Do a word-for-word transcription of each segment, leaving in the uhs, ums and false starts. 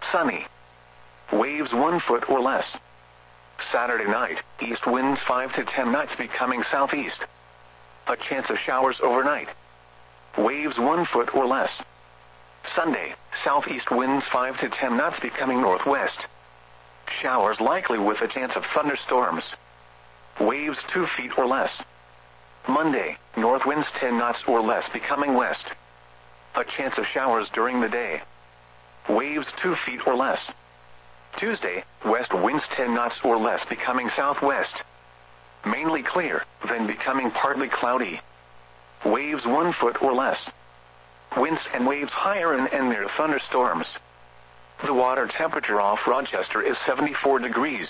sunny. Waves one foot or less. Saturday night, east winds five to ten knots becoming southeast. A chance of showers overnight. Waves one foot or less. Sunday, southeast winds five to ten knots becoming northwest. Showers likely with a chance of thunderstorms. Waves two feet or less. Monday, north winds ten knots or less becoming west. A chance of showers during the day. Waves two feet or less. Tuesday, west winds ten knots or less becoming southwest. Mainly clear, then becoming partly cloudy. Waves one foot or less. Winds and waves higher and, and near thunderstorms. The water temperature off Rochester is seventy-four degrees.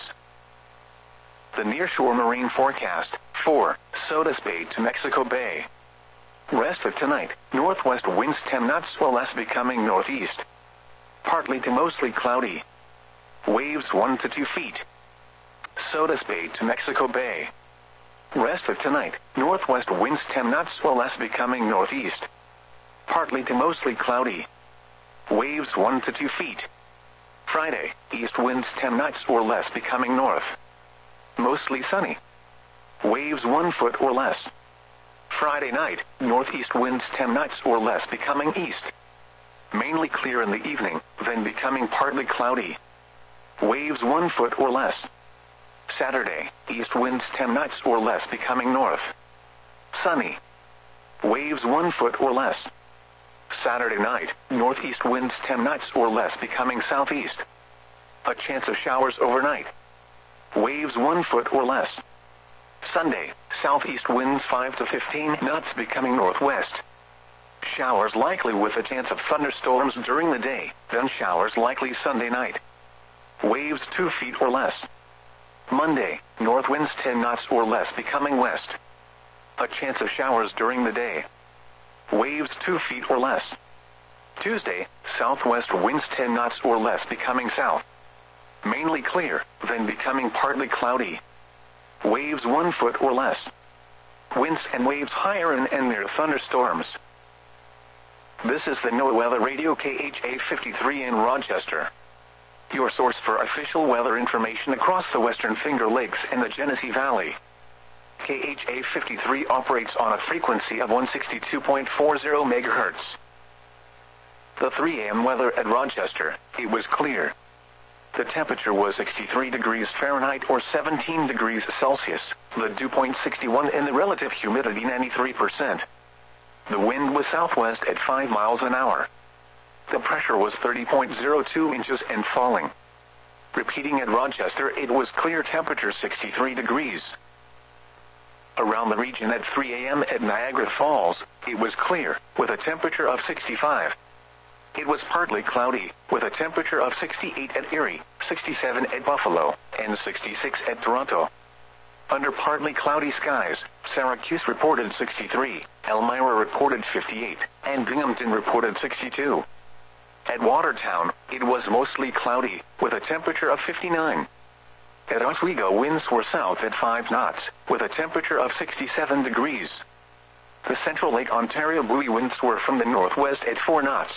The nearshore marine forecast, for Sodus Bay to Mexico Bay. Rest of tonight, northwest winds ten knots or less becoming northeast. Partly to mostly cloudy. Waves one to two feet. Sodus Bay to Mexico Bay. Rest of tonight, northwest winds ten knots or less becoming northeast. Partly to mostly cloudy. Waves one to two feet. Friday, east winds ten knots or less becoming north. Mostly sunny. Waves one foot or less. Friday night, northeast winds ten knots or less becoming east. Mainly clear in the evening, then becoming partly cloudy. Waves one foot or less. Saturday, east winds ten knots or less becoming north. Sunny. Waves one foot or less. Saturday night, northeast winds ten knots or less becoming southeast. A chance of showers overnight. Waves one foot or less. Sunday, southeast winds five to fifteen knots becoming northwest. Showers likely with a chance of thunderstorms during the day, then showers likely Sunday night. Waves two feet or less. Monday, north winds ten knots or less becoming west. A chance of showers during the day. Waves two feet or less. Tuesday, southwest winds ten knots or less becoming south. Mainly clear, then becoming partly cloudy. Waves one foot or less. Winds and waves higher and, and near thunderstorms. This is the NOAA Weather Radio K H A fifty-three in Rochester. Your source for official weather information across the Western Finger Lakes and the Genesee Valley. K H A fifty-three operates on a frequency of one sixty-two point four zero megahertz. The three a m weather at Rochester, it was clear. The temperature was sixty-three degrees Fahrenheit or seventeen degrees Celsius, the dew point sixty-one and the relative humidity ninety-three percent. The wind was southwest at five miles an hour. The pressure was thirty point zero two inches and falling. Repeating at Rochester, it was clear, temperature sixty-three degrees. Around the region at three a m at Niagara Falls, it was clear, with a temperature of sixty-five. It was partly cloudy, with a temperature of sixty-eight at Erie, sixty-seven at Buffalo, and sixty-six at Toronto. Under partly cloudy skies, Syracuse reported sixty-three, Elmira reported fifty-eight, and Binghamton reported sixty-two. At Watertown, it was mostly cloudy, with a temperature of fifty-nine. At Oswego, winds were south at five knots, with a temperature of sixty-seven degrees. The Central Lake Ontario buoy winds were from the northwest at four knots.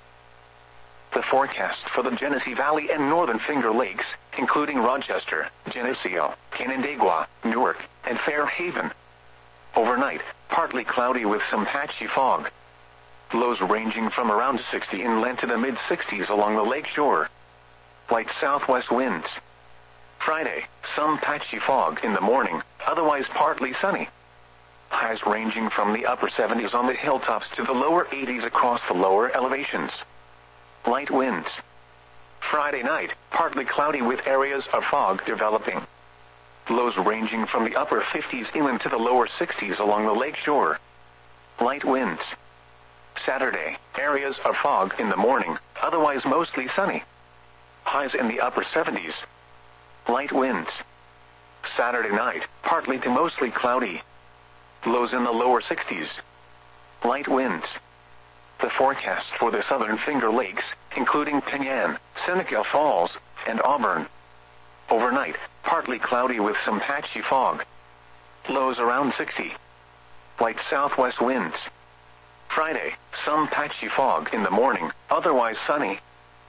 The forecast for the Genesee Valley and Northern Finger Lakes, including Rochester, Geneseo, Canandaigua, Newark, and Fairhaven. Overnight, partly cloudy with some patchy fog. Lows ranging from around sixty inland to the mid-sixties along the lake shore. Light southwest winds. Friday, some patchy fog in the morning, otherwise partly sunny. Highs ranging from the upper seventies on the hilltops to the lower eighties across the lower elevations. Light winds. Friday night, partly cloudy with areas of fog developing. Lows ranging from the upper fifties inland to the lower sixties along the lake shore. Light winds. Saturday, areas of fog in the morning, otherwise mostly sunny. Highs in the upper seventies. Light winds. Saturday night, partly to mostly cloudy. Lows in the lower sixties. Light winds. The forecast for the Southern Finger Lakes, including Penyan, Seneca Falls, and Auburn. Overnight, partly cloudy with some patchy fog. Lows around sixty. Light southwest winds. Friday, some patchy fog in the morning, otherwise sunny.